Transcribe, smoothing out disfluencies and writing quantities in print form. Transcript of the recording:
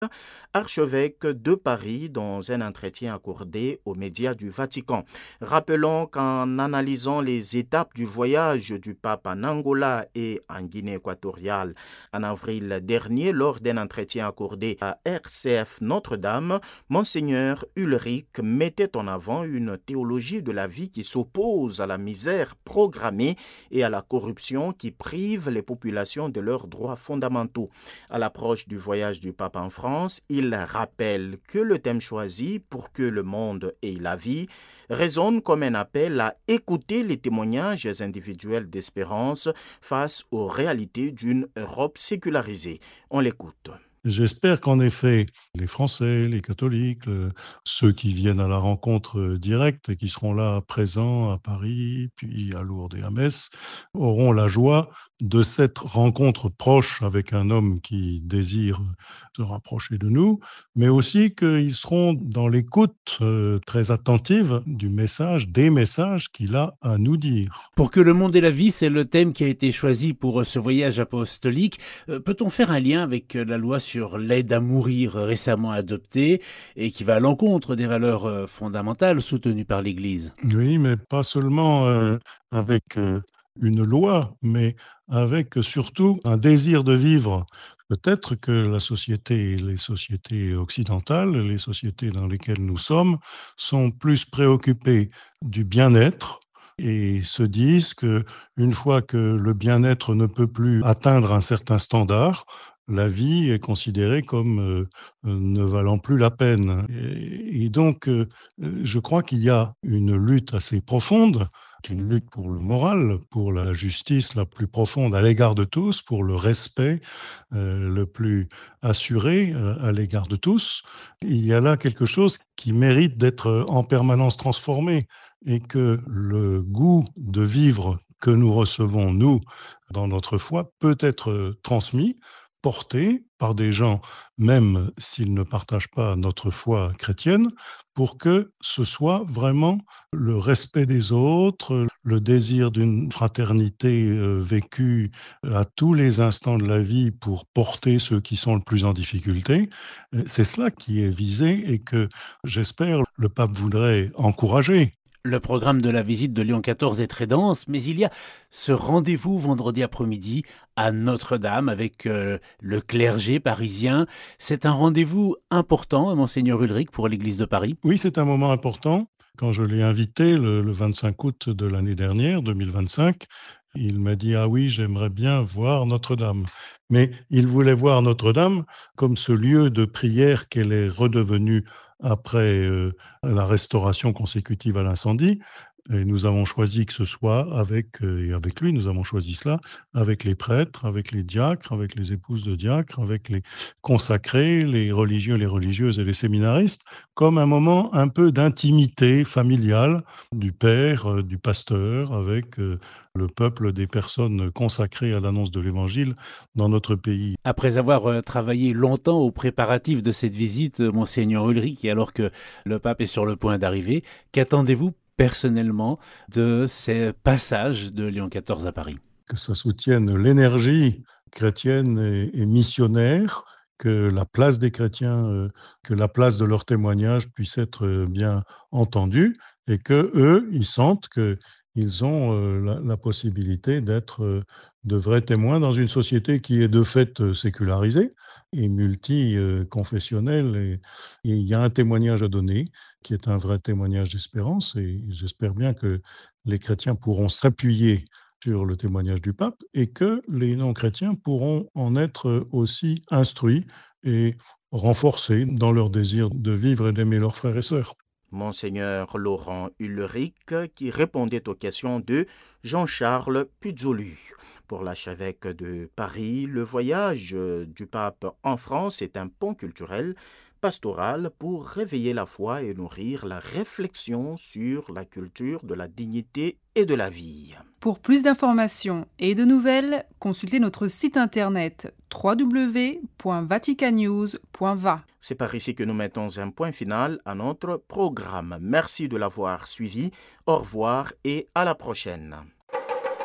archevêque de Paris, dans un entretien accordé aux médias du Vatican. Rappelons qu'en analysant les étapes du voyage du pape en Angola et en Guinée équatoriale en avril dernier, lors d'un entretien accordé à RCF Notre-Dame, Monseigneur Ulrich mettait en avant une théologie de la vie qui s'oppose à la misère programmée et à la corruption qui prive les populations de leurs droits fondamentaux. À l'approche du voyage du pape en France, il rappelle que le thème choisi pour que le monde ait la vie résonne comme un appel à écouter les témoignages individuels d'espérance face aux réalités d'une Europe sécularisée. On l'écoute. J'espère qu'en effet, les Français, les catholiques, ceux qui viennent à la rencontre directe et qui seront là présents à Paris, puis à Lourdes et à Metz, auront la joie de cette rencontre proche avec un homme qui désire se rapprocher de nous, mais aussi qu'ils seront dans l'écoute très attentive du message, des messages qu'il a à nous dire. Pour que le monde ait la vie, c'est le thème qui a été choisi pour ce voyage apostolique. Peut-on faire un lien avec la loi sur l'aide à mourir récemment adoptée et qui va à l'encontre des valeurs fondamentales soutenues par l'Église? Oui, mais pas seulement avec une loi, mais avec surtout un désir de vivre. Peut-être que la société, les sociétés occidentales, les sociétés dans lesquelles nous sommes, sont plus préoccupées du bien-être et se disent que une fois que le bien-être ne peut plus atteindre un certain standard, la vie est considérée comme ne valant plus la peine. Et donc, je crois qu'il y a une lutte assez profonde, une lutte pour le moral, pour la justice la plus profonde à l'égard de tous, pour le respect le plus assuré à l'égard de tous. Il y a là quelque chose qui mérite d'être en permanence transformé et que le goût de vivre que nous recevons, nous, dans notre foi, peut être transmis, porté par des gens, même s'ils ne partagent pas notre foi chrétienne, pour que ce soit vraiment le respect des autres, le désir d'une fraternité vécue à tous les instants de la vie pour porter ceux qui sont le plus en difficulté. C'est cela qui est visé et que j'espère le pape voudrait encourager. Le programme de la visite de Léon XIV est très dense, mais il y a ce rendez-vous vendredi après-midi à Notre-Dame avec le clergé parisien. C'est un rendez-vous important, Monseigneur Ulrich, pour l'Église de Paris. Oui, c'est un moment important. Quand je l'ai invité le 25 août de l'année dernière, 2025, il m'a dit: «Ah oui, j'aimerais bien voir Notre-Dame». Mais il voulait voir Notre-Dame comme ce lieu de prière qu'elle est redevenue après la restauration consécutive à l'incendie. Et nous avons choisi que ce soit avec, et avec lui, nous avons choisi cela, avec les prêtres, avec les diacres, avec les épouses de diacres, avec les consacrés, les religieux, les religieuses et les séminaristes, comme un moment un peu d'intimité familiale du père, du pasteur, avec le peuple des personnes consacrées à l'annonce de l'Évangile dans notre pays. Après avoir travaillé longtemps aux préparatifs de cette visite, Monseigneur Ulrich, et alors que le pape est sur le point d'arriver, qu'attendez-vous personnellement de ces passages de Léon XIV à Paris? Que ça soutienne l'énergie chrétienne et missionnaire, que la place des chrétiens, que la place de leur témoignage puisse être bien entendue et que eux, ils sentent qu'ils ont la possibilité d'être de vrais témoins dans une société qui est de fait sécularisée et multiconfessionnelle. Et il y a un témoignage à donner qui est un vrai témoignage d'espérance et j'espère bien que les chrétiens pourront s'appuyer sur le témoignage du pape et que les non-chrétiens pourront en être aussi instruits et renforcés dans leur désir de vivre et d'aimer leurs frères et sœurs. Monseigneur Laurent Ulrich qui répondait aux questions de Jean-Charles Puzolu. Pour l'archevêque de Paris, le voyage du pape en France est un pont culturel pastoral pour réveiller la foi et nourrir la réflexion sur la culture de la dignité et de la vie. Pour plus d'informations et de nouvelles, consultez notre site internet www.vaticanews.va. C'est par ici que nous mettons un point final à notre programme. Merci de l'avoir suivi. Au revoir et à la prochaine.